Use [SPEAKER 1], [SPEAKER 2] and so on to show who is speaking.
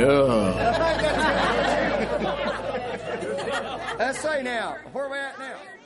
[SPEAKER 1] Yeah.
[SPEAKER 2] Let's say now, where are we at now?